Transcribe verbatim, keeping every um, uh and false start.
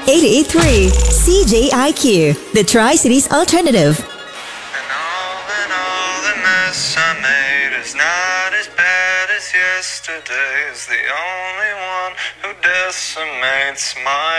eighty-eight point three C J I Q, the Tri-Cities Alternative. And all in all, the mess I made is not as bad as yesterday. Is the only one who decimates my